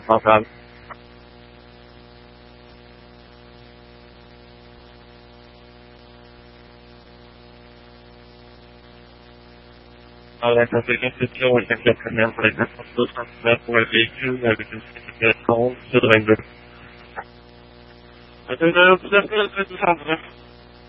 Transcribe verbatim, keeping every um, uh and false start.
Papel. Ahora que se constituye el ejemplo que me han presentado sus candidatos por el vehículo, la que se queda con su dueño. Entonces, ¿qué es lo que se hace?